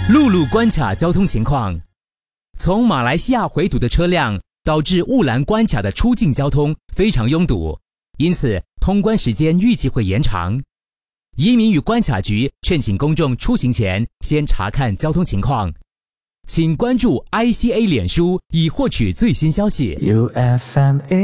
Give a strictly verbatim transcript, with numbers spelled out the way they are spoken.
陆路关卡交通情况：从马来西亚回堵的车辆导致雾兰关卡的出境交通非常拥堵，因此通关时间预计会延长。移民与关卡局劝请公众出行前先查看交通情况。请关注 I C A 脸书以获取最新消息。U F M